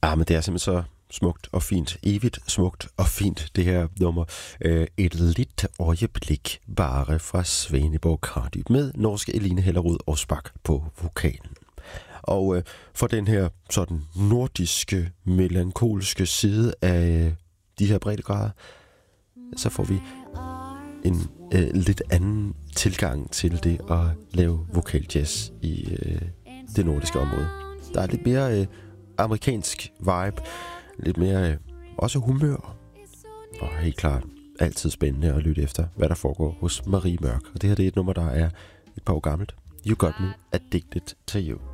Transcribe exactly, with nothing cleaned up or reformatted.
Ah, men det er simpelthen så smukt og fint. Evigt smukt og fint, det her nummer. Øh, et lidt øjeblik bare fra Svaneborg Cardiff med norske Eline Hellerud og Spak på vokalen. Og øh, for den her sådan nordiske, melankolske side af øh, de her breddegrader, så får vi en øh, lidt anden tilgang til det at lave vokaljazz i øh, det nordiske område. Der er lidt mere øh, amerikansk vibe, lidt mere øh, også humør, og helt klart altid spændende at lytte efter, hvad der foregår hos Marie Mørk. Og det her det er et nummer, der er et par år gammelt. You Got Me Addicted to You.